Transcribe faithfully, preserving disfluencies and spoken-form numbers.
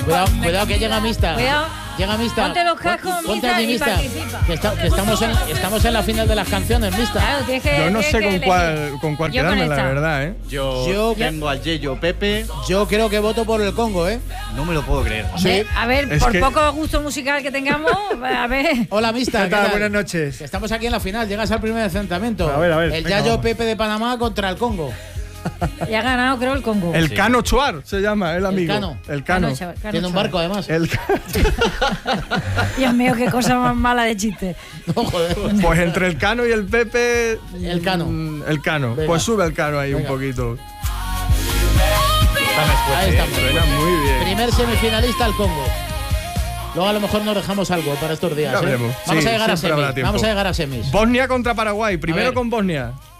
Cuidado, cuidado que llega Mista. Cuidado. Llega Mista. Ponte los cascos, Ponte Mista, aquí, y Mista. participa. Que, está- que estamos, en, estamos en la final de las canciones, Mista. Claro, tienes que, Yo no tienes sé que con elegir. cuál, con cuál Yo con quedarme, la esta. verdad, ¿eh? Yo, Yo- tengo al Yeyo Pepe. Yo creo que voto por el Congo, ¿eh? No me lo puedo creer. Hombre, a ver, Es por que- poco gusto musical que tengamos, a ver. Hola, Mista. ¿Qué tal? Buenas noches. Que estamos aquí en la final. Llegas al primer enfrentamiento. A ver, a ver, El venga, Yayo vamos. Pepe de Panamá contra el Congo. Y ha ganado, creo, el Congo. El Sí. Cano Chuar se llama, el amigo. Cano. El Cano. Cano, chaval, Cano, Tiene un chaval. barco, además. El Ca- Dios mío, qué cosa más mala de chiste. No, joder. Pues entre el Cano y el Pepe. El Cano. mm, El Cano. Venga. Pues sube el Cano ahí Venga. un poquito. Ahí estamos. Suena muy bien. Primer semifinalista, el Congo. Luego a lo mejor nos dejamos algo para estos días. Ya ¿eh? veremos. Vamos Sí, a llegar a siempre habrá semis. tiempo. Vamos a llegar a semis. Bosnia contra Paraguay. Primero ver. con Bosnia.